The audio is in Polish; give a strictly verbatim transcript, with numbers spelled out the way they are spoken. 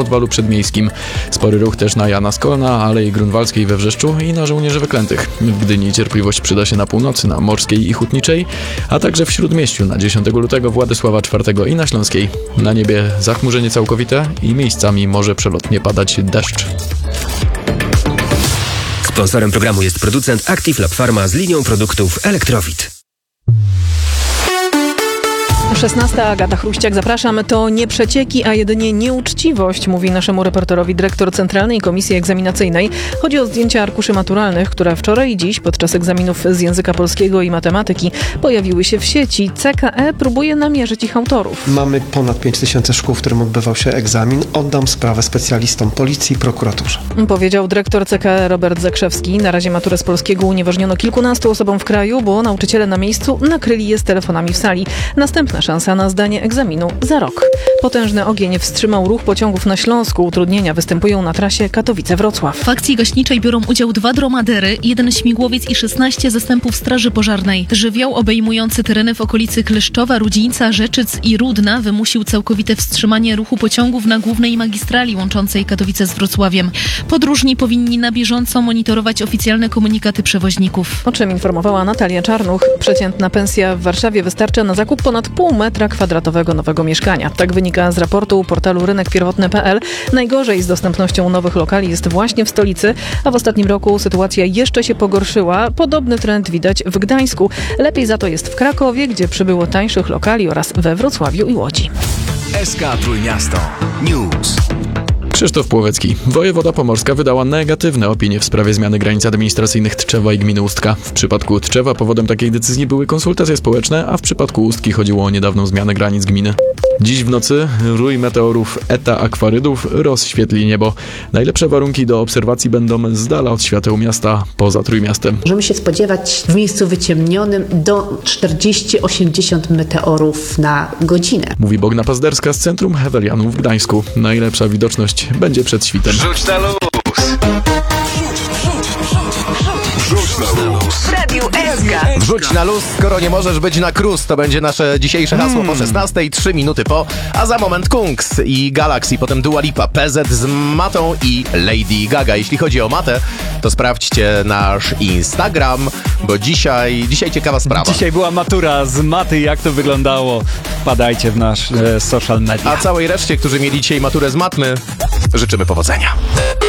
Podwalu Przedmiejskim. Spory ruch też na Jana Skolna, Alei Grunwaldzkiej we Wrzeszczu i na Żołnierzy Wyklętych. W Gdyni cierpliwość przyda się na północy, na Morskiej i Hutniczej, a także w Śródmieściu na dziesiątego lutego, Władysława czwartego i na Śląskiej. Na niebie zachmurzenie całkowite i miejscami może przelotnie padać deszcz. Sponsorem programu jest producent Active Lab Pharma z linią produktów Elektrowid. szesnasta. Agata Chruściak, zapraszam. To nie przecieki, a jedynie nieuczciwość, mówi naszemu reporterowi dyrektor Centralnej Komisji Egzaminacyjnej. Chodzi o zdjęcia arkuszy maturalnych, które wczoraj i dziś podczas egzaminów z języka polskiego i matematyki pojawiły się w sieci. C K E próbuje namierzyć ich autorów. Mamy ponad pięć tysięcy szkół, w którym odbywał się egzamin. Oddam sprawę specjalistom policji i prokuraturze. Powiedział dyrektor C K E Robert Zakrzewski. Na razie maturę z polskiego unieważniono kilkunastu osobom w kraju, bo nauczyciele na miejscu nakryli je z telefonami w sali. Następna szansa na zdanie egzaminu za rok. Potężny ogień wstrzymał ruch pociągów na Śląsku. Utrudnienia występują na trasie Katowice-Wrocław. W akcji gaśniczej biorą udział dwa dromadery, jeden śmigłowiec i szesnaście zastępów Straży Pożarnej. Żywioł obejmujący tereny w okolicy Kleszczowa, Rudzińca, Rzeczyc i Rudna wymusił całkowite wstrzymanie ruchu pociągów na głównej magistrali łączącej Katowice z Wrocławiem. Podróżni powinni na bieżąco monitorować oficjalne komunikaty przewoźników. O czym informowała Natalia Czarnuch. Przeciętna pensja w Warszawie wystarcza na zakup ponad pół metra kwadratowego nowego mieszkania. Tak wynika z raportu portalu rynek pierwotny kropka p l. Najgorzej z dostępnością nowych lokali jest właśnie w stolicy, a w ostatnim roku sytuacja jeszcze się pogorszyła. Podobny trend widać w Gdańsku. Lepiej za to jest w Krakowie, gdzie przybyło tańszych lokali, oraz we Wrocławiu i Łodzi. S K Trójmiasto News. Krzysztof Płowecki. Wojewoda Pomorska wydała negatywne opinie w sprawie zmiany granic administracyjnych Tczewa i gminy Ustka. W przypadku Tczewa powodem takiej decyzji były konsultacje społeczne, a w przypadku Ustki chodziło o niedawną zmianę granic gminy. Dziś w nocy rój meteorów Eta Akwarydów rozświetli niebo. Najlepsze warunki do obserwacji będą z dala od świateł miasta, poza Trójmiastem. Możemy się spodziewać w miejscu wyciemnionym do czterdzieści do osiemdziesięciu meteorów na godzinę. Mówi Bogna Pazderska z Centrum Hewelianów w Gdańsku. Najlepsza widoczność będzie przed świtem. Rzuć na luz! Rzuć na luz! W Radiu S K. Wrzuć na luz, skoro nie możesz być na cruise. To będzie nasze dzisiejsze hasło mm. po szesnastej, trzy minuty po, a za moment Kungs i Galaxy, potem Dua Lipa, P Z z Matą i Lady Gaga. Jeśli chodzi o Matę, to sprawdźcie nasz Instagram, bo dzisiaj, dzisiaj ciekawa sprawa. Dzisiaj była matura z maty, jak to wyglądało? Wpadajcie w nasz e, social media. A całej reszcie, którzy mieli dzisiaj maturę z matmy, życzymy powodzenia.